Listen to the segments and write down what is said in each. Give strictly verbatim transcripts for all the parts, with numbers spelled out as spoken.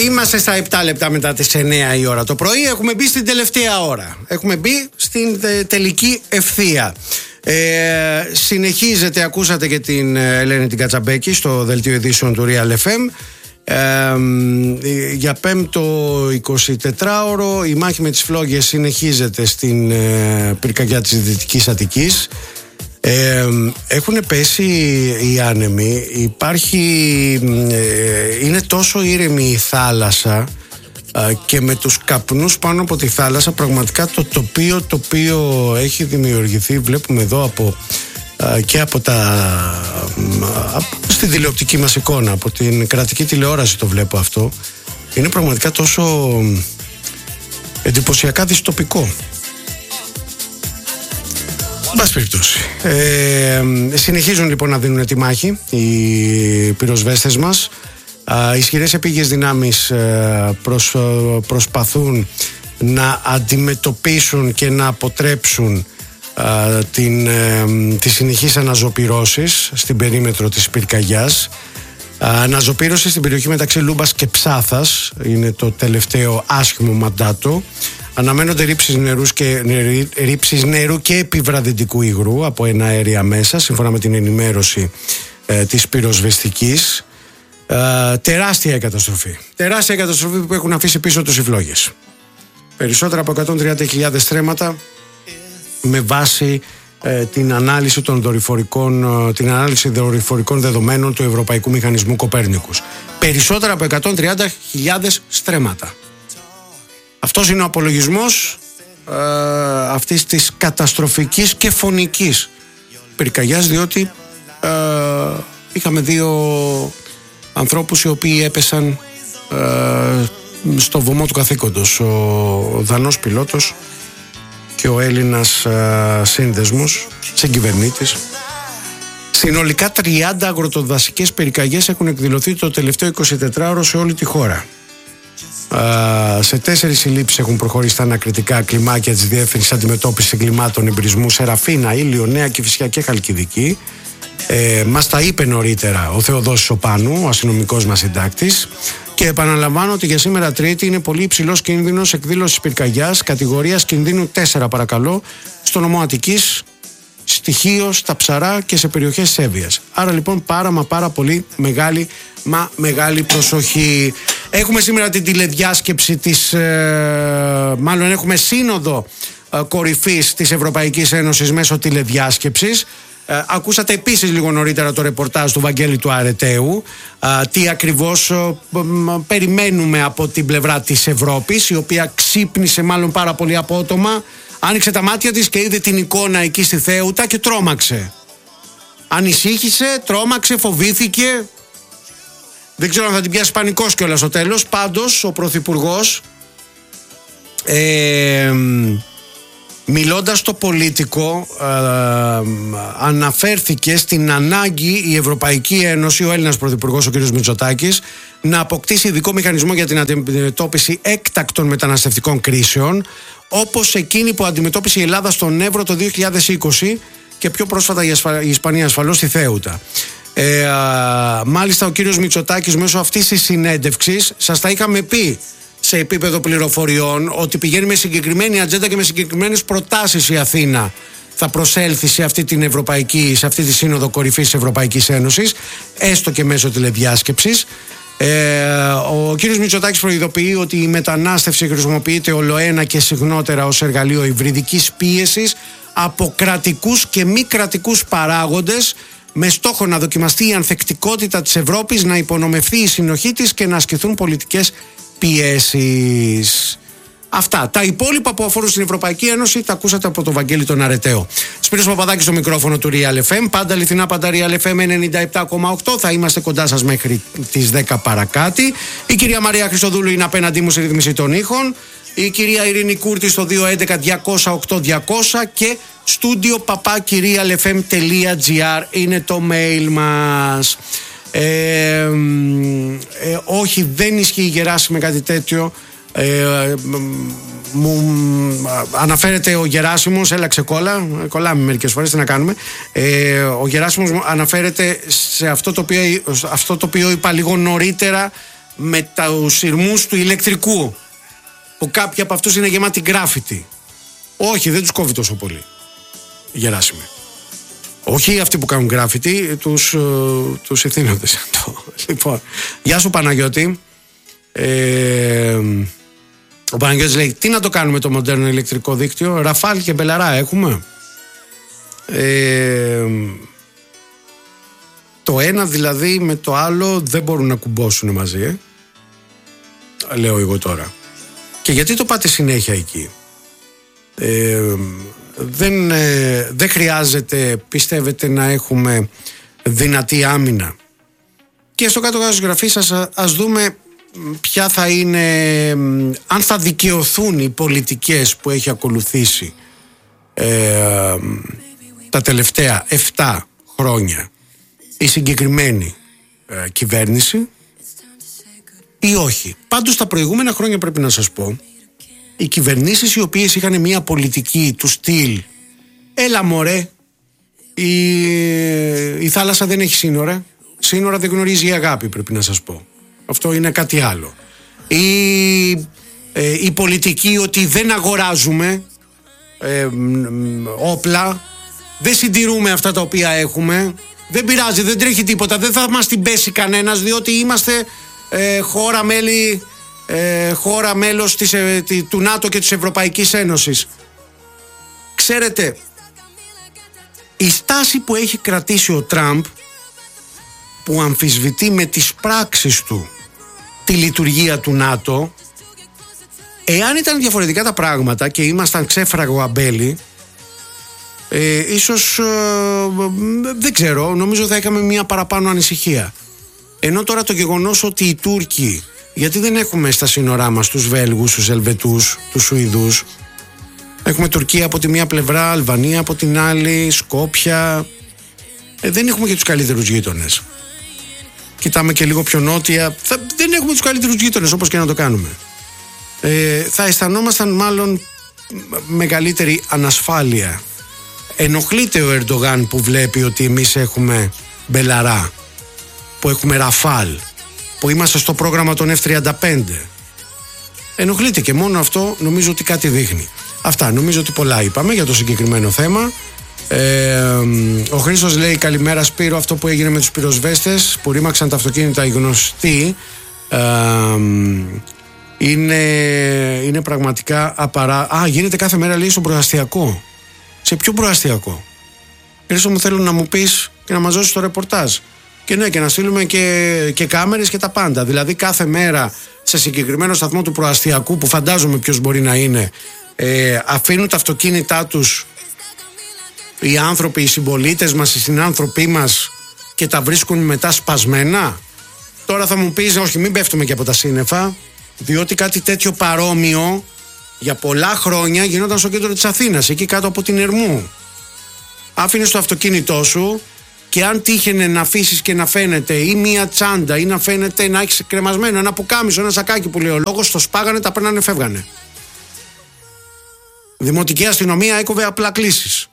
Είμαστε στα επτά λεπτά μετά τις εννιά η ώρα το πρωί. Έχουμε μπει στην τελευταία ώρα. Έχουμε μπει στην τε, τελική ευθεία. Ε, συνεχίζεται, ακούσατε και την Ελένη την Κατσαμπέκη στο δελτίο ειδήσεων του Real εφ εμ. Ε, για πέμπτο εικοσιτετράωρο η μάχη με τις φλόγες συνεχίζεται στην ε, πυρκαγιά της Δυτικής Αττικής. Ε, έχουν πέσει οι άνεμοι. Υπάρχει ε, είναι τόσο ήρεμη η θάλασσα ε, και με τους καπνούς πάνω από τη θάλασσα πραγματικά το τοπίο το οποίο έχει δημιουργηθεί, βλέπουμε εδώ από ε, και από τα ε, στη τηλεοπτική μας εικόνα, από την κρατική τηλεόραση το βλέπω αυτό, είναι πραγματικά τόσο εντυπωσιακά δυστοπικό. Μπας περιπτώσει. Ε, συνεχίζουν λοιπόν να δίνουν τη μάχη οι πυροσβέστες μας. Ε, ισχυρές επίγειες δυνάμεις ε, προσ, προσπαθούν να αντιμετωπίσουν και να αποτρέψουν ε, την, ε, τις συνεχείς αναζωπυρώσεις στην περίμετρο της πυρκαγιάς. Ε, αναζωπήρωση στην περιοχή μεταξύ Λούμπας και Ψάθας είναι το τελευταίο άσχημο μαντάτο. Αναμένονται ρήψεις, νερούς και, ρήψεις νερού και επιβραδυντικού υγρού από εναέρια μέσα, σύμφωνα με την ενημέρωση ε, της πυροσβεστικής. Ε, τεράστια καταστροφή. Τεράστια καταστροφή που έχουν αφήσει πίσω τους οι φλόγες. Περισσότερα από εκατόν τριάντα χιλιάδες στρέμματα με βάση ε, την, ανάλυση των δορυφορικών, ε, την ανάλυση δορυφορικών δεδομένων του Ευρωπαϊκού Μηχανισμού Κοπέρνικους. Περισσότερα από εκατόν τριάντα χιλιάδες στρέμματα. Αυτός είναι ο απολογισμός ε, αυτής της καταστροφικής και φωνικής πυρκαγιάς, διότι ε, είχαμε δύο ανθρώπους οι οποίοι έπεσαν ε, στο βωμό του καθήκοντος, ο Δανός πιλότος και ο Έλληνας ε, σύνδεσμος, συγκυβερνήτης. Συνολικά τριάντα αγροτοδασικές πυρκαγιές έχουν εκδηλωθεί το τελευταίο εικοσιτετράωρο σε όλη τη χώρα. Uh, σε τέσσερις συλλήψεις έχουν προχωρήσει τα ανακριτικά κλιμάκια της Διεύθυνσης Αντιμετώπισης Εγκλημάτων Εμπρισμού Σεραφίνα, Ήλιο, Νέα Κηφισιά και Χαλκιδική. Ε, μας τα είπε νωρίτερα ο Θεοδόσης Οπάνου, ο αστυνομικός μας συντάκτης. Και επαναλαμβάνω ότι για σήμερα Τρίτη είναι πολύ υψηλός κίνδυνος εκδήλωσης πυρκαγιάς κατηγορίας κινδύνου τέσσερα, παρακαλώ, στο νομό Αττικής, στοιχείο, στα Ψαρά και σε περιοχές Σέβειας. Άρα λοιπόν πάρα μα πάρα πολύ μεγάλη μα μεγάλη προσοχή. Έχουμε σήμερα την τηλεδιάσκεψη της, ε, μάλλον έχουμε σύνοδο ε, κορυφής της Ευρωπαϊκής Ένωσης μέσω τηλεδιάσκεψης. Ε, ακούσατε επίσης λίγο νωρίτερα το ρεπορτάζ του Βαγγέλη του Αρετέου, ε, τι ακριβώς ε, ε, περιμένουμε από την πλευρά της Ευρώπης, η οποία ξύπνησε μάλλον πάρα πολύ απότομα, άνοιξε τα μάτια της και είδε την εικόνα εκεί στη Θέουτα και τρόμαξε. Ανησύχησε, τρόμαξε, φοβήθηκε. Δεν ξέρω αν θα την πιάσει πανικός κιόλας στο τέλος. Πάντως ο Πρωθυπουργός ε, μιλώντας στο Πολίτικο ε, αναφέρθηκε στην ανάγκη η Ευρωπαϊκή Ένωση, ο Έλληνας Πρωθυπουργός ο κ. Μητσοτάκης, να αποκτήσει ειδικό μηχανισμό για την αντιμετώπιση έκτακτων μεταναστευτικών κρίσεων, όπως εκείνη που αντιμετώπισε η Ελλάδα στον Εύρο το δύο χιλιάδες είκοσι και πιο πρόσφατα η Ισπανία ασφαλώς στη Θέουτα. Ε, α, μάλιστα ο κύριος Μητσοτάκης μέσω αυτής της συνέντευξης, σας τα είχαμε πει σε επίπεδο πληροφοριών, ότι πηγαίνει με συγκεκριμένη ατζέντα και με συγκεκριμένες προτάσεις η Αθήνα θα προσέλθει σε αυτή την Ευρωπαϊκή, σε αυτή τη Σύνοδο Κορυφής της Ευρωπαϊκής Ένωσης, έστω και μέσω τηλεδιάσκεψης. Ε, ο κύριος Μητσοτάκης προειδοποιεί ότι η μετανάστευση χρησιμοποιείται ολοένα και συχνότερα ως εργαλείο υβριδικής πίεσης από κρατικούς και μη κρατικούς παράγοντες, με στόχο να δοκιμαστεί η ανθεκτικότητα της Ευρώπης, να υπονομευθεί η συνοχή της και να ασκηθούν πολιτικές πιέσεις. Αυτά. Τα υπόλοιπα που αφορούν στην Ευρωπαϊκή Ένωση τα ακούσατε από τον Βαγγέλη τον Αρεταίο. Σπύρος Παπαδάκης στο μικρόφωνο του Real εφ εμ. Πάντα αληθινά, πάντα Real εφ εμ ενενήντα επτά κόμμα οκτώ. Θα είμαστε κοντά σας μέχρι τις δέκα παρακάτι. Η κυρία Μαρία Χριστοδούλου είναι απέναντί μου στη ρύθμιση των ήχων. Η κυρία Ειρήνη Κούρτη στο δύο έντεκα διακόσια οκτώ διακόσια και στούντιο παπάκι real f m τελεία g r είναι το mail μας. Ε, ε, όχι, δεν ισχύει Γεράσιμε κάτι τέτοιο. Ε, μου αναφέρεται ο Γεράσιμος, έλα ξεκόλα, κολλάμε μερικές φορές, τι να κάνουμε. Ε, ο Γεράσιμος αναφέρεται σε αυτό το οποίο, αυτό το οποίο είπα λίγο νωρίτερα με τους σειρμούς του ηλεκτρικού, που κάποιοι από αυτούς είναι γεμάτοι γκράφιτι. Όχι, δεν τους κόβει τόσο πολύ, Γεράσιμε. Όχι αυτοί που κάνουν γκράφιτι, τους, τους ευθύνοντες. Λοιπόν, γεια σου Παναγιώτη. ε, Ο Παναγιώτης λέει, τι να το κάνουμε το μοντέρνο ηλεκτρικό δίκτυο? Ραφάλ και Μπελαρά έχουμε. ε, Το ένα δηλαδή με το άλλο δεν μπορούν να κουμπώσουν μαζί, ε? Λέω εγώ τώρα. Και γιατί το πάτε συνέχεια εκεί? ε, δεν, ε, δεν χρειάζεται, πιστεύετε, να έχουμε δυνατή άμυνα? Και στο κάτω-κάτω της γραφής σας ας δούμε ποια θα είναι, αν θα δικαιωθούν οι πολιτικές που έχει ακολουθήσει ε, τα τελευταία εφτά χρόνια η συγκεκριμένη ε, κυβέρνηση ή όχι. Πάντως τα προηγούμενα χρόνια, πρέπει να σας πω, οι κυβερνήσεις οι οποίες είχαν μια πολιτική του στυλ έλα μωρέ, η, η θάλασσα δεν έχει σύνορα, σύνορα δεν γνωρίζει η αγάπη, πρέπει να σας πω. Αυτό είναι κάτι άλλο. Η, ε, η πολιτική ότι δεν αγοράζουμε ε, όπλα, δεν συντηρούμε αυτά τα οποία έχουμε, δεν πειράζει, δεν τρέχει τίποτα, δεν θα μας την πέσει κανένας, διότι είμαστε ε, χώρα μέλη, ε, χώρα μέλος της, ε, του ΝΑΤΟ και της Ευρωπαϊκής Ένωσης. Ξέρετε, η στάση που έχει κρατήσει ο Τραμπ, που αμφισβητεί με τις πράξεις του τη λειτουργία του ΝΑΤΟ, εάν ήταν διαφορετικά τα πράγματα και ήμασταν ξέφραγο αμπέλι, ε, ίσως ε, δεν ξέρω, νομίζω θα είχαμε μια παραπάνω ανησυχία. Ενώ τώρα το γεγονός ότι οι Τούρκοι, γιατί δεν έχουμε στα σύνορά μας τους Βέλγους, τους Ελβετούς, τους Σουηδούς, έχουμε Τουρκία από τη μία πλευρά, Αλβανία από την άλλη, Σκόπια, ε, δεν έχουμε και τους καλύτερους γείτονες. Κοιτάμε και λίγο πιο νότια, θα, δεν έχουμε τους καλύτερους γείτονες, όπως και να το κάνουμε. Ε, θα αισθανόμασταν μάλλον μεγαλύτερη ανασφάλεια. Ενοχλείται ο Ερντογάν που βλέπει ότι εμείς έχουμε Μπελαρά, που έχουμε Ραφάλ, που είμαστε στο πρόγραμμα των εφ τριάντα πέντε. Ενοχλείται και μόνο αυτό νομίζω ότι κάτι δείχνει. Αυτά, νομίζω ότι πολλά είπαμε για το συγκεκριμένο θέμα. Ε, ο Χρήστος λέει, καλημέρα Σπύρο, αυτό που έγινε με τους πυροσβέστες που ρήμαξαν τα αυτοκίνητα οι γνωστοί ε, είναι, είναι πραγματικά απαρά... Α, γίνεται κάθε μέρα, λέει, στο προαστιακό. Σε ποιο προαστιακό? Χρήστο μου, θέλω να μου πεις και να μας δώσεις το ρεπορτάζ. Και ναι, και να στείλουμε και, και κάμερες και τα πάντα. Δηλαδή κάθε μέρα σε συγκεκριμένο σταθμό του προαστιακού, που φαντάζομαι ποιος μπορεί να είναι, ε, αφήνουν τα αυτοκίνητά τους οι άνθρωποι, οι συμπολίτες μας, οι συνάνθρωποι μας, και τα βρίσκουν μετά σπασμένα. Τώρα θα μου πεις, όχι, μην πέφτουμε και από τα σύννεφα, διότι κάτι τέτοιο παρόμοιο για πολλά χρόνια γινόταν στο κέντρο της Αθήνας, εκεί κάτω από την Ερμού. Άφηνες το αυτοκίνητό σου και αν τύχαινε να αφήσεις και να φαίνεται ή μία τσάντα ή να φαίνεται να έχεις κρεμασμένο ένα πουκάμισο, ένα σακάκι που λέει ο λόγος, το σπάγανε, τα παίρνανε, φεύγανε. Δημοτική αστυνομία έκοβε απλά κλήσεις.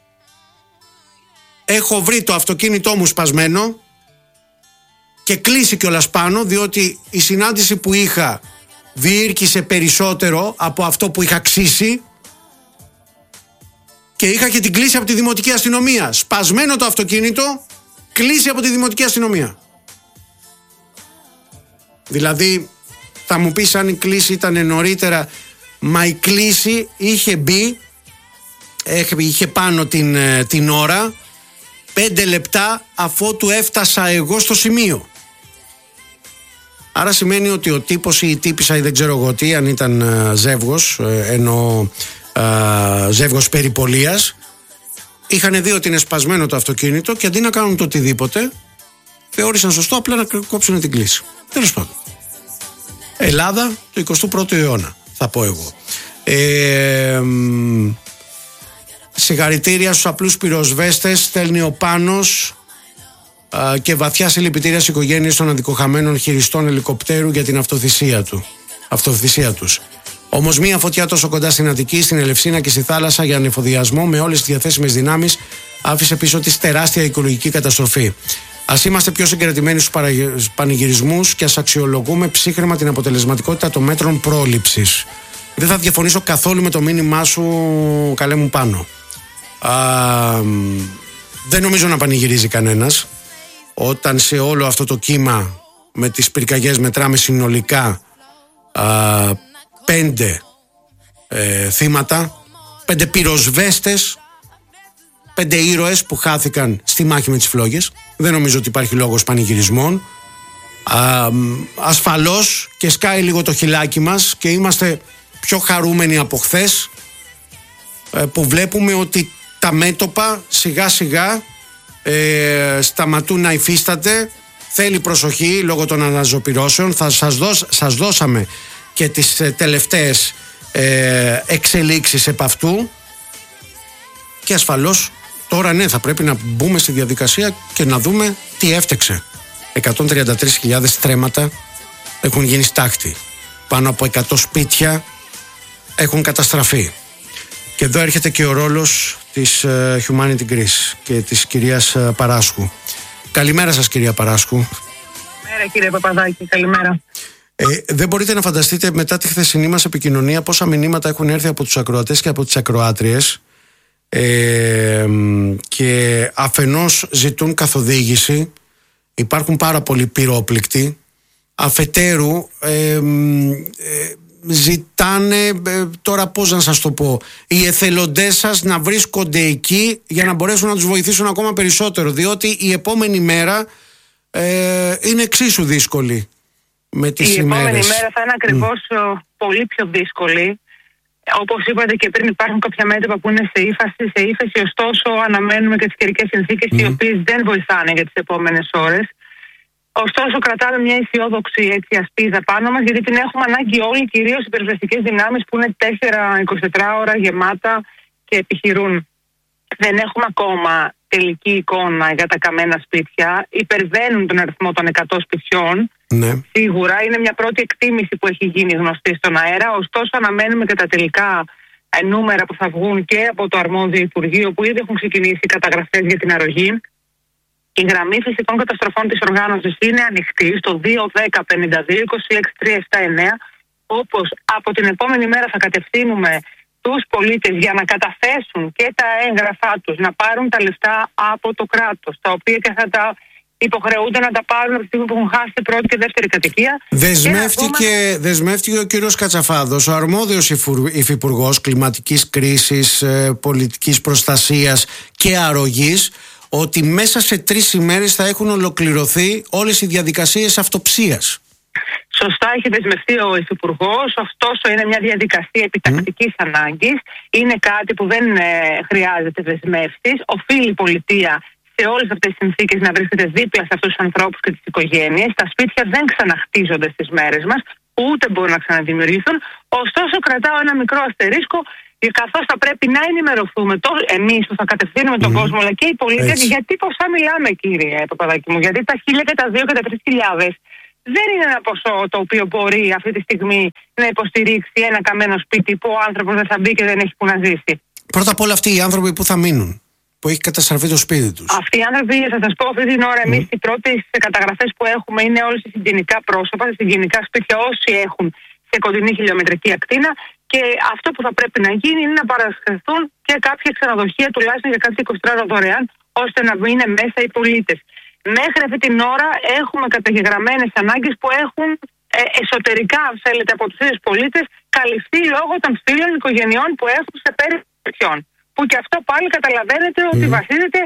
Έχω βρει το αυτοκίνητό μου σπασμένο και κλείσει κιόλας πάνω, διότι η συνάντηση που είχα διήρκησε περισσότερο από αυτό που είχα ξύσει και είχα και την κλίση από τη δημοτική αστυνομία. Σπασμένο το αυτοκίνητο, κλίση από τη δημοτική αστυνομία. Δηλαδή θα μου πεις αν η κλίση ήταν νωρίτερα, μα η κλίση είχε μπει, είχε πάνω την, την ώρα, πέντε λεπτά αφότου έφτασα εγώ στο σημείο. Άρα σημαίνει ότι ο τύπος ή η τύπισσα ή δεν ξέρω εγώ τι, αν ήταν uh, ζεύγος, uh, ενώ uh, ζεύγος περιπολίας, είχαν δει ότι είναι σπασμένο το αυτοκίνητο και αντί να κάνουν το οτιδήποτε, θεώρησαν σωστό απλά να κόψουν την κλίση. Τέλος πάντων. Ελλάδα του εικοστού πρώτου αιώνα, θα πω εγώ. Ε, συγχαρητήρια στους απλούς πυροσβέστες, στέλνει ο Πάνος, α, και βαθιά συλληπιτήρια στις οικογένειες των αδικοχαμένων χειριστών ελικοπτέρου για την αυτοθυσία, του, αυτοθυσία τους. Όμως μία φωτιά τόσο κοντά στην Αττική, στην Ελευσίνα και στη θάλασσα για ανεφοδιασμό με όλες τις διαθέσιμες δυνάμεις άφησε πίσω της τεράστια οικολογική καταστροφή. Ας είμαστε πιο συγκρατημένοι στους πανηγυρισμούς και ας αξιολογούμε ψύχραιμα την αποτελεσματικότητα των μέτρων πρόληψης. Δεν θα διαφωνήσω καθόλου με το μήνυμά σου, καλέ μου Πάνο. Α, δεν νομίζω να πανηγυρίζει κανένας όταν σε όλο αυτό το κύμα με τις πυρκαγιές μετράμε συνολικά α, πέντε ε, θύματα, πέντε πυροσβέστες, πέντε ήρωες που χάθηκαν στη μάχη με τις φλόγες. Δεν νομίζω ότι υπάρχει λόγος πανηγυρισμών. Α, ασφαλώς και σκάει λίγο το χιλάκι μας και είμαστε πιο χαρούμενοι από χθες που βλέπουμε ότι τα μέτωπα σιγά σιγά ε, σταματούν να υφίσταται. Θέλει προσοχή λόγω των αναζωπυρώσεων. Θα σας, δώσ, σας δώσαμε και τις ε, τελευταίες ε, εξελίξεις επ' αυτού και ασφαλώς τώρα ναι, θα πρέπει να μπούμε στη διαδικασία και να δούμε τι έφτεξε. εκατόν τριάντα τρεις χιλιάδες στρέμματα έχουν γίνει στάχτη. Πάνω από εκατό σπίτια έχουν καταστραφεί. Και εδώ έρχεται και ο ρόλος της uh, Humanity Greece και της κυρίας uh, Παράσχου. Καλημέρα σας, κυρία Παράσχου. Καλημέρα, κύριε Παπαδάκη, καλημέρα. Ε, δεν μπορείτε να φανταστείτε μετά τη χθεσινή μας επικοινωνία πόσα μηνύματα έχουν έρθει από τους ακροατές και από τις ακροάτριες ε, και αφενός ζητούν καθοδήγηση. Υπάρχουν πάρα πολλοί πυρόπληκτοι. Αφετέρου ε, ε, ζητάνε, ε, τώρα πώς να σας το πω, οι εθελοντές σας να βρίσκονται εκεί για να μπορέσουν να τους βοηθήσουν ακόμα περισσότερο, διότι η επόμενη μέρα ε, είναι εξίσου δύσκολη με τις η ημέρες. Η επόμενη μέρα θα είναι ακριβώς mm. πολύ πιο δύσκολη. Όπως είπατε και πριν, υπάρχουν κάποια μέτωπα που είναι σε ύφαση, σε ύφεση, ωστόσο αναμένουμε και τις καιρικές συνθήκες mm. οι οποίες δεν βοηθάνε για τις επόμενες ώρες. Ωστόσο, κρατάμε μια αισιόδοξη έτσι ασπίδα πάνω μας, γιατί την έχουμε ανάγκη όλοι, κυρίως οι πυροσβεστικές δυνάμεις που είναι τέσσερα είκοσι τέσσερις ώρα γεμάτα και επιχειρούν. Δεν έχουμε ακόμα τελική εικόνα για τα καμένα σπίτια. Υπερβαίνουν τον αριθμό των εκατό σπιτιών. Ναι. Σίγουρα είναι μια πρώτη εκτίμηση που έχει γίνει γνωστή στον αέρα. Ωστόσο, αναμένουμε και τα τελικά νούμερα που θα βγουν και από το αρμόδιο Υπουργείο, που ήδη έχουν ξεκινήσει οι καταγραφές για την αρρωγή. Η γραμμή φυσικών καταστροφών της οργάνωσης είναι ανοιχτή στο δύο δέκα πενήντα δύο είκοσι έξι τριακόσια εβδομήντα εννέα, όπως από την επόμενη μέρα θα κατευθύνουμε τους πολίτες για να καταθέσουν και τα έγγραφά τους, να πάρουν τα λεφτά από το κράτος, τα οποία και θα τα υποχρεούνται να τα πάρουν από τη στιγμή που έχουν χάσει πρώτη και δεύτερη κατοικία. Δεσμεύτηκε, πούμε... δεσμεύτηκε ο κύριος Κατσαφάδος, ο αρμόδιος υφυπουργός κλιματικής κρίσης, πολιτικής προστασίας και αρρωγής, ότι μέσα σε τρεις ημέρες θα έχουν ολοκληρωθεί όλες οι διαδικασίες αυτοψίας. Σωστά έχει δεσμευτεί ο Υφυπουργός, ωστόσο είναι μια διαδικασία επιτακτικής mm. ανάγκης. Είναι κάτι που δεν ε, χρειάζεται δεσμεύσεις. Οφείλει η πολιτεία σε όλες αυτές τις συνθήκες να βρίσκεται δίπλα σε αυτούς τους ανθρώπους και τις οικογένειες. Τα σπίτια δεν ξαναχτίζονται στις μέρες μας, ούτε μπορούν να ξαναδημιουργηθούν. Ωστόσο, κρατάω ένα μικρό αστερίσκο, καθώς θα πρέπει να ενημερωθούμε εμείς που θα κατευθύνουμε τον mm. κόσμο, αλλά και οι πολίτες, γιατί ποσά μιλάμε, κύριε Παπαδάκη μου. Γιατί τα χίλια και τα δύο και τα τρεις χιλιάδες δεν είναι ένα ποσό το οποίο μπορεί αυτή τη στιγμή να υποστηρίξει ένα καμένο σπίτι που ο άνθρωπος δεν θα μπει και δεν έχει που να ζήσει. Πρώτα απ' όλα, αυτοί οι άνθρωποι που θα μείνουν, που έχει καταστραφεί το σπίτι τους. Αυτοί οι άνθρωποι, θα σας πω, αυτή την ώρα, mm. εμείς οι πρώτες καταγραφές που έχουμε είναι όλες οι συγγενικά πρόσωπα, οι συγγενικά σπίτια, όσοι έχουν σε κοντινή χιλιομετρική ακτίνα. Και αυτό που θα πρέπει να γίνει είναι να παρασχεθούν και κάποια ξενοδοχεία, τουλάχιστον για κάθε είκοσι τέσσερις ώρα δωρεάν, ώστε να είναι μέσα οι πολίτες. Μέχρι αυτή την ώρα έχουμε καταγεγραμμένες ανάγκες που έχουν ε, εσωτερικά, αν θέλετε, από τους ίδιους πολίτες καλυφθεί λόγω των φίλων οικογενειών που έχουν σε περιοχών. Που και αυτό πάλι καταλαβαίνετε mm. ότι βασίζεται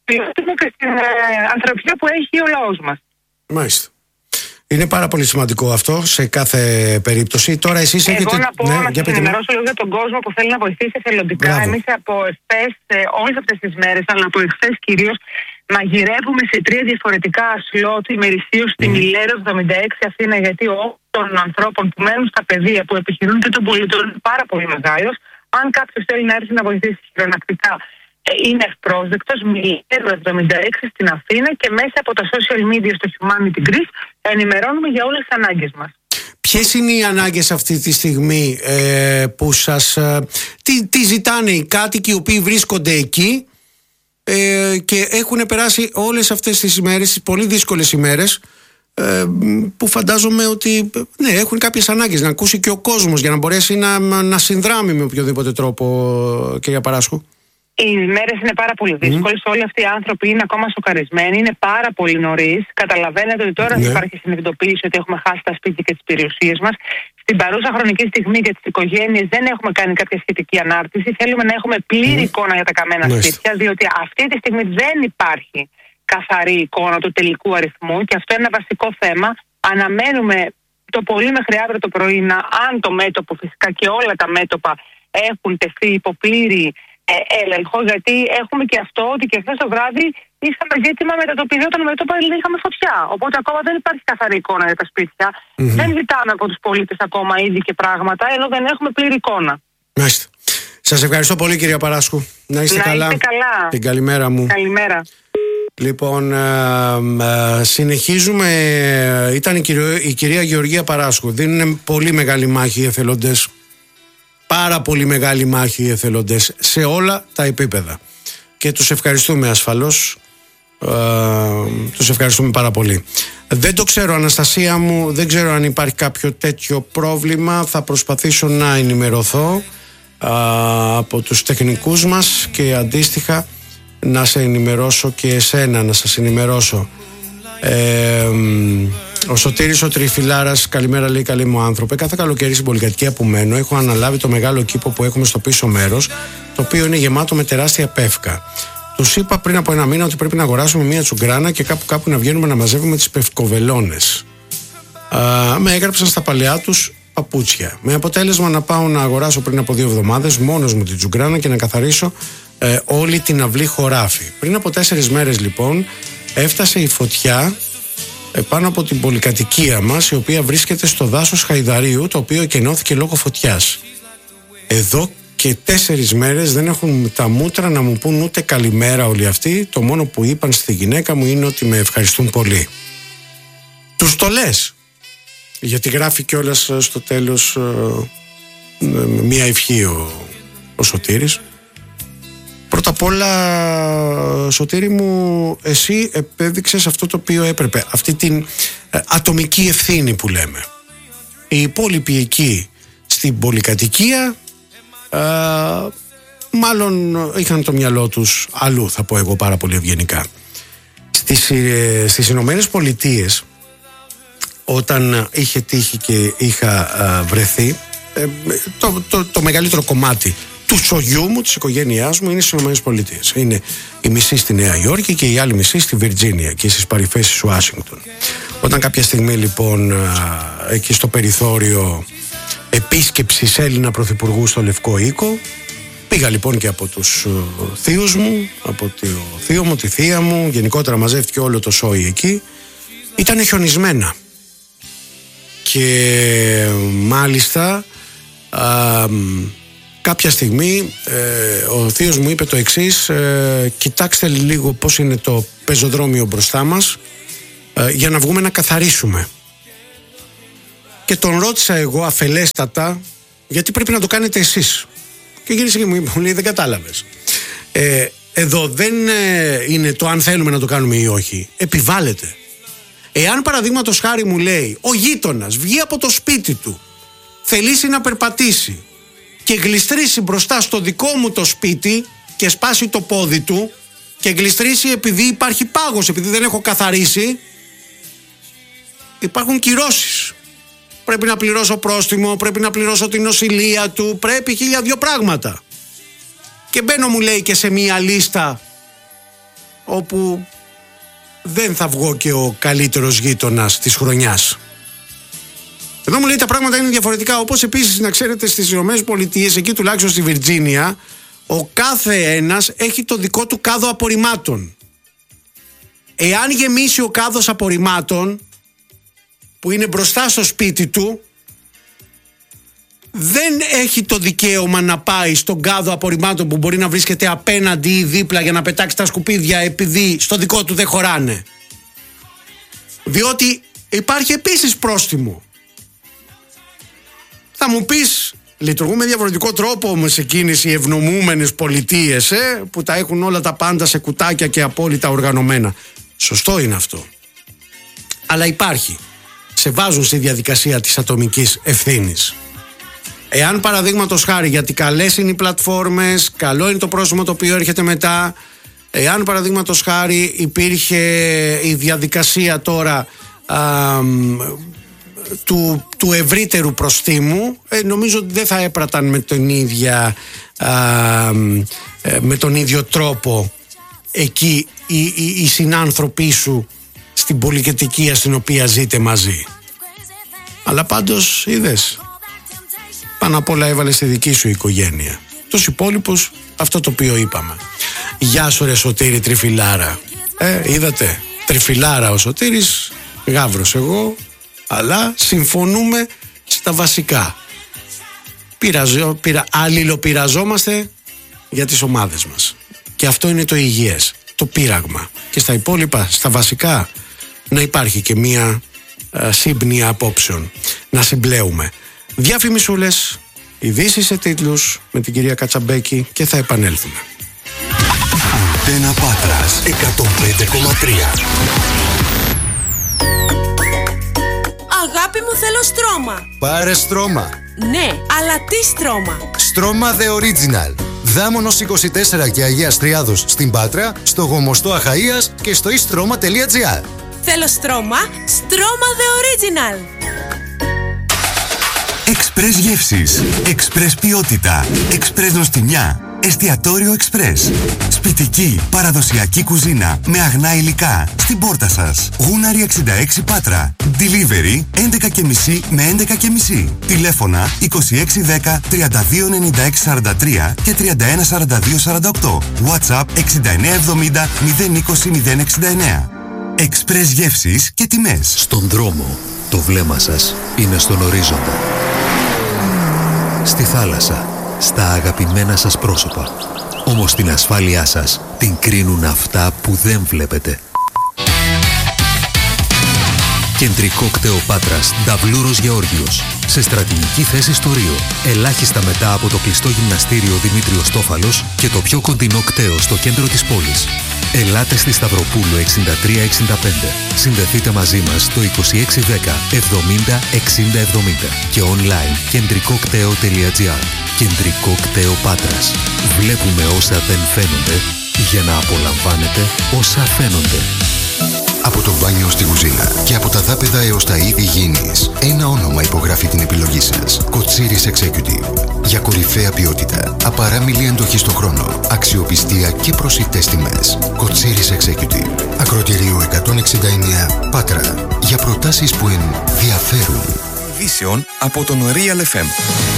και στην ε, ανθρωπιά που έχει ο λαός μας. Μάλιστα. Είναι πάρα πολύ σημαντικό αυτό σε κάθε περίπτωση. Τώρα εσείς Εγώ έχετε... να πω, ναι, να σας ενημερώσω λίγο για τον κόσμο που θέλει να βοηθήσει εθελοντικά. Εμείς από εχθές, όλες αυτές τις μέρες, αλλά από εχθές κυρίως, μαγειρεύουμε σε τρία διαφορετικά σλότ ημερησίως στην mm. Ηλέρο εβδομήντα έξι Αθήνα, γιατί ο των ανθρώπων που μένουν στα πεδία, που επιχειρούν και των πολιτών είναι πάρα πολύ μεγάλος. Αν κάποιος θέλει να έρθει να βοηθήσει χειρονακτικά, είναι ευπρόσδεκτος. Μιλέρο εβδομήντα έξι στην Αθήνα και μέσα από τα social media στο Humanity Greece ενημερώνουμε για όλες τις ανάγκες μας. Ποιες είναι οι ανάγκες αυτή τη στιγμή ε, που σας... Ε, τι, τι ζητάνε οι κάτοικοι οι οποίοι βρίσκονται εκεί ε, και έχουν περάσει όλες αυτές τις ημέρες, τις πολύ δύσκολες ημέρες, ε, που φαντάζομαι ότι ναι, έχουν κάποιες ανάγκες να ακούσει και ο κόσμος για να μπορέσει να, να συνδράμει με οποιοδήποτε τρόπο, κυρία Παράσχου. Οι μέρες είναι πάρα πολύ δύσκολες. Mm. Όλοι αυτοί οι άνθρωποι είναι ακόμα σοκαρισμένοι. Είναι πάρα πολύ νωρίς. Καταλαβαίνετε ότι τώρα ναι. υπάρχει συνειδητοποίηση ότι έχουμε χάσει τα σπίτια και τις περιουσίες μας. Στην παρούσα χρονική στιγμή για τις οικογένειες δεν έχουμε κάνει κάποια σχετική ανάρτηση. Θέλουμε να έχουμε πλήρη mm. εικόνα για τα καμένα mm. σπίτια, διότι αυτή τη στιγμή δεν υπάρχει καθαρή εικόνα του τελικού αριθμού και αυτό είναι ένα βασικό θέμα. Αναμένουμε το πολύ μέχρι αύριο το πρωί να, αν το μέτωπο φυσικά και όλα τα μέτωπα έχουν τεθεί υπό πλήρη ε, έλεγχο, γιατί έχουμε και αυτό ότι και χθες το βράδυ είχαμε ζήτημα μετατοπιζόταν μέτωπα, δηλαδή είχαμε φωτιά. Οπότε ακόμα δεν υπάρχει καθαρή εικόνα για τα σπίτια. Mm-hmm. Δεν ζητάμε από τους πολίτες ακόμα είδη και πράγματα, ενώ δεν έχουμε πλήρη εικόνα. Μάλιστα. Σας ευχαριστώ πολύ, κυρία Παράσχου. Να είστε, να καλά. είστε καλά. Την καλημέρα μου. Καλημέρα. Λοιπόν, ε, ε, συνεχίζουμε. Ήταν η κυρία, η κυρία Γεωργία Παράσχου. Δίνουν πολύ μεγάλη μάχη οι εθελοντές. Πάρα πολύ μεγάλη μάχη οι εθελοντές σε όλα τα επίπεδα. Και τους ευχαριστούμε ασφαλώς. Ε, τους ευχαριστούμε πάρα πολύ. Δεν το ξέρω, Αναστασία μου, δεν ξέρω αν υπάρχει κάποιο τέτοιο πρόβλημα. Θα προσπαθήσω να ενημερωθώ ε, από τους τεχνικούς μας και αντίστοιχα να σε ενημερώσω και εσένα να σας ενημερώσω. ε, Ο Σωτήρης ο Τριφυλάρας, καλημέρα, λέει, καλή μου άνθρωπε. Κάθε καλοκαίρι στην πολυκατοικία που μένω έχω αναλάβει το μεγάλο κήπο που έχουμε στο πίσω μέρος, το οποίο είναι γεμάτο με τεράστια πεύκα. Τους είπα πριν από ένα μήνα ότι πρέπει να αγοράσουμε μια τσουγκράνα και κάπου κάπου να βγαίνουμε να μαζεύουμε τις πευκοβελώνες. Α, με έγραψαν στα παλαιά τους παπούτσια. Με αποτέλεσμα να πάω να αγοράσω πριν από δύο εβδομάδες μόνος μου την τσουγκράνα και να καθαρίσω ε, όλη την αυλή χωράφι. Πριν από τέσσερις μέρες λοιπόν έφτασε η φωτιά πάνω από την πολυκατοικία μας, η οποία βρίσκεται στο δάσος Χαϊδαρίου, το οποίο εκενώθηκε λόγω φωτιάς. Εδώ και τέσσερις μέρες δεν έχουν τα μούτρα να μου πούν ούτε καλημέρα όλοι αυτοί. Το μόνο που είπαν στη γυναίκα μου είναι ότι με ευχαριστούν πολύ. Τους το λες, γιατί γράφει κιόλας στο τέλος ε, μία ευχή ο, ο Σωτήρης. Πρώτα απ' όλα, Σωτήρη μου, εσύ επέδειξες αυτό το οποίο έπρεπε, αυτή την ε, ατομική ευθύνη που λέμε. Οι υπόλοιποι εκεί στην πολυκατοικία ε, μάλλον είχαν το μυαλό τους αλλού, θα πω εγώ πάρα πολύ ευγενικά. Στις, ε, στις Ηνωμένες Πολιτείες, όταν είχε τύχει και είχα ε, βρεθεί, ε, το, το, το μεγαλύτερο κομμάτι του σογιού μου, της οικογένειάς μου, είναι στις Ηνωμένες Πολιτείες. Είναι η μισή στη Νέα Υόρκη και η άλλη μισή στη Βιρτζίνια και στις παρυφές της Ουάσιγκτον. Όταν κάποια στιγμή λοιπόν εκεί στο περιθώριο επίσκεψης Έλληνα πρωθυπουργού στο Λευκό Οίκο, πήγα λοιπόν και από τους θείους μου, από το θείο μου, τη θεία μου, γενικότερα μαζεύτηκε όλο το σόι εκεί. Ήταν χιονισμένα και μάλιστα α, κάποια στιγμή ε, ο θείος μου είπε το εξής, ε, κοιτάξτε λίγο πώς είναι το πεζοδρόμιο μπροστά μας, ε, για να βγούμε να καθαρίσουμε. Και τον ρώτησα εγώ αφελέστατα, γιατί πρέπει να το κάνετε εσείς. Και γύρισε και μου είπε, μου λέει, δεν κατάλαβες. Ε, εδώ δεν ε, είναι το αν θέλουμε να το κάνουμε ή όχι. Επιβάλλεται. Εάν παραδείγματος χάρη μου λέει, ο γείτονας βγει από το σπίτι του, θελήσει να περπατήσει και γλιστρήσει μπροστά στο δικό μου το σπίτι και σπάσει το πόδι του και γλιστρήσει επειδή υπάρχει πάγος, επειδή δεν έχω καθαρίσει, υπάρχουν κυρώσεις. Πρέπει να πληρώσω πρόστιμο, πρέπει να πληρώσω την νοσηλεία του, πρέπει χίλια δυο πράγματα. Και μπαίνω, μου λέει, και σε μία λίστα όπου δεν θα βγω και ο καλύτερος γείτονας της χρονιάς. Εδώ μου λέει τα πράγματα είναι διαφορετικά. Όπως επίσης να ξέρετε στις Ηνωμένες Πολιτείες, εκεί τουλάχιστον στη Βιρτζίνια, ο κάθε ένας έχει το δικό του κάδο απορριμμάτων. Εάν γεμίσει ο κάδος απορριμμάτων που είναι μπροστά στο σπίτι του, δεν έχει το δικαίωμα να πάει στον κάδο απορριμμάτων που μπορεί να βρίσκεται απέναντι ή δίπλα για να πετάξει τα σκουπίδια επειδή στο δικό του δεν χωράνε. Διότι υπάρχει επίσης πρόστιμο. Θα μου πεις, Λειτουργούν με διαφορετικό τρόπο όμως εκείνες οι ευνομούμενες πολιτείες, ε, που τα έχουν όλα τα πάντα σε κουτάκια και απόλυτα οργανωμένα. Σωστό είναι αυτό. Αλλά υπάρχει. Σε βάζουν στη διαδικασία της ατομικής ευθύνης. Εάν παραδείγματος χάρη, γιατί καλές είναι οι πλατφόρμες, καλό είναι το πρόσωπο το οποίο έρχεται μετά, εάν παραδείγματος χάρη υπήρχε η διαδικασία τώρα α, του, του ευρύτερου προστίμου, ε, νομίζω ότι δεν θα έπραταν με τον, ίδια, α, με τον ίδιο τρόπο εκεί οι, οι, οι συνάνθρωποι σου στην πολυκατοικία στην οποία ζείτε μαζί. Αλλά πάντως είδες, πάνω απ' όλα έβαλε στη δική σου οικογένεια. Τους υπόλοιπους αυτό το οποίο είπαμε. Γεια σου ρε Σωτήρη Τριφυλάρα. Ε, είδατε, Τριφυλάρα ο Σωτήρης, Γαύρος εγώ, αλλά συμφωνούμε στα βασικά. Πειραζο, πειρα, αλληλοπειραζόμαστε για τις ομάδες μας. Και αυτό είναι το υγιές, το πείραγμα. Και στα υπόλοιπα, στα βασικά, να υπάρχει και μία α, σύμπνοια απόψεων. Να συμπλέουμε. Διαφημισούλες, ειδήσεις σε τίτλους με την κυρία Κατσαμπέκη και θα επανέλθουμε. Αντένα Πάτρας εκατόν πέντε κόμμα τρία. Αγάπη μου, θέλω στρώμα. Πάρε στρώμα. Ναι, αλλά τι στρώμα? Στρώμα The Original. Δάμονος είκοσι τέσσερα και Αγίας Τριάδος στην Πάτρα, στο Γομοστό Αχαΐας και στο istρoma τελεία gr. Θέλω στρώμα, στρώμα The Original. Εξπρές γεύσεις, εξπρές ποιότητα, εξπρές νοστιμιά, εστιατόριο εξπρές. Σπιτική, παραδοσιακή κουζίνα με αγνά υλικά στην πόρτα σας. Γούναρη εξήντα έξι Πάτρα. Delivery έντεκα και μισή με έντεκα και μισή. Τηλέφωνα είκοσι έξι δέκα τριάντα δύο ενενήντα έξι σαράντα τρία και τριάντα ένα σαράντα δύο σαράντα οκτώ. WhatsApp εξήντα εννέα εβδομήντα μηδέν είκοσι μηδέν εξήντα εννέα. Εξπρές γεύσεις και τιμές. Στον δρόμο, το βλέμμα σας είναι στον ορίζοντα. Στη θάλασσα, στα αγαπημένα σας πρόσωπα. Όμως την ασφάλειά σας την κρίνουν αυτά που δεν βλέπετε. Κεντρικό κτέο Πάτρας, Νταβλούρος Γεώργιος. Σε στρατηγική θέση στο Ρίο. Ελάχιστα μετά από το κλειστό γυμναστήριο Δημήτριος Τόφαλος και το πιο κοντινό κτέο στο κέντρο της πόλης. Ελάτε στη Σταυροπούλου εξήντα τρία εξήντα πέντε. Συνδεθείτε μαζί μας στο είκοσι έξι δέκα εβδομήντα εξήντα εβδομήντα και online κεντρικό κτέο τελεία gr. Κεντρικό κτέο Πάτρας. Βλέπουμε όσα δεν φαίνονται για να απολαμβάνετε όσα φαίνονται. Από το μπάνιο στη κουζίνα και από τα δάπεδα έως τα είδη γήινης, ένα όνομα υπογράφει την επιλογή σας. Κοτσίρις Executive. Για κορυφαία ποιότητα, απαράμιλη αντοχή στο χρόνο, αξιοπιστία και προσιτές τιμές. Κοτσίρις Executive. Ακροτηρίου εκατόν εξήντα εννέα Πάτρα. Για προτάσεις που ενδιαφέρουν. Ειδήσεων από τον Real εφ εμ.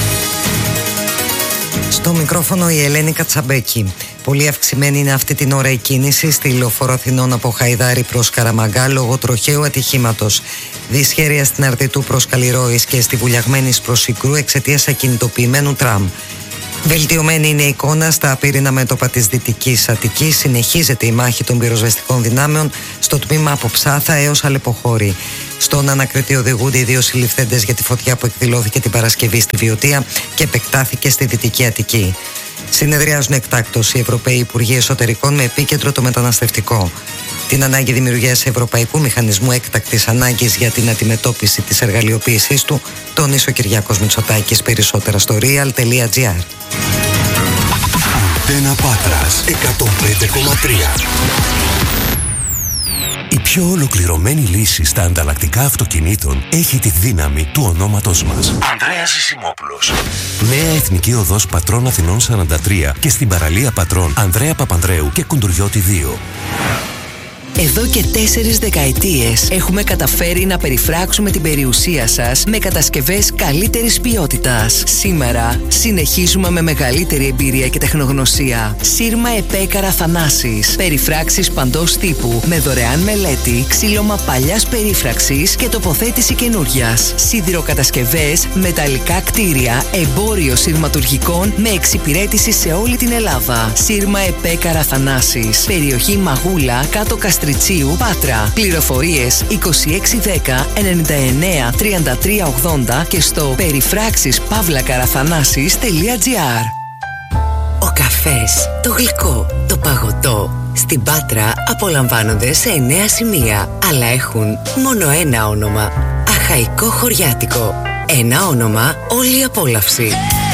Στο μικρόφωνο η Ελένη Κατσαμπέκη. Πολύ αυξημένη είναι αυτή την ώρα η κίνηση στη λεωφόρο Αθηνών από Χαϊδάρη προς Καραμαγκά λόγω τροχαίου ατυχήματος. Δυσχέρεια στην Αρδιτού προς Καλλιρόης και στη Βουλιαγμένης προς Συγκρού εξαιτίας ακινητοποιημένου τραμ. Βελτιωμένη είναι η εικόνα στα πύρινα μέτωπα της Δυτικής Αττικής. Συνεχίζεται η μάχη των πυροσβεστικών δυνάμεων στο τμήμα από Ψάθα έως Αλεποχώρη. Στον ανακριτή οδηγούνται οι δύο συλληφθέντες για τη φωτιά που εκδηλώθηκε την Παρασκευή στη Βιωτία και επεκτάθηκε στη Δυτική Αττική. Συνεδριάζουν εκτάκτως οι Ευρωπαίοι Υπουργοί Εσωτερικών με επίκεντρο το μεταναστευτικό. Την ανάγκη δημιουργίας Ευρωπαϊκού Μηχανισμού Έκτακτης Ανάγκης για την αντιμετώπιση της εργαλειοποίησής του, τόνισε ο Κυριάκος Μητσοτάκης. Περισσότερα στο real τελεία gr. Αντένα Πάτρας εκατόν πέντε κόμμα τρία. Η πιο ολοκληρωμένη λύση στα ανταλλακτικά αυτοκινήτων έχει τη δύναμη του ονόματος μας. Ανδρέας Ζησιμόπουλος. Νέα Εθνική Οδός Πατρών Αθηνών σαράντα τρία και στην παραλία Πατρών Ανδρέα Παπανδρέου και Κουντουριώτη δύο. Εδώ και τέσσερις δεκαετίες έχουμε καταφέρει να περιφράξουμε την περιουσία σας με κατασκευές καλύτερης ποιότητας. Σήμερα συνεχίζουμε με μεγαλύτερη εμπειρία και τεχνογνωσία. Σύρμα Επέκαρα Θανάσης. Περιφράξεις παντός τύπου με δωρεάν μελέτη, ξύλωμα παλιάς περίφραξης και τοποθέτηση καινούριας. Σιδηροκατασκευές, μεταλλικά κτίρια, εμπόριο σειρματουργικών με εξυπηρέτηση σε όλη την Ελλάδα. Σύρμα Επέκαρα Θανάσης. Περιοχή Μαγούλα, κάτω Καστελ Πατριτσίου, Πάτρα. Πληροφορίες είκοσι έξι δέκα ενενήντα εννέα τριάντα τρία ογδόντα και στο περιφράξεις παύλα καραθανάσης τελεία τζι άρ. Ο καφές, το γλυκό, το παγωτό στην Πάτρα απολαμβάνονται σε εννέα σημεία, αλλά έχουν μόνο ένα όνομα. Αχαϊκό Χωριάτικο. Ένα όνομα, όλη η απόλαυση.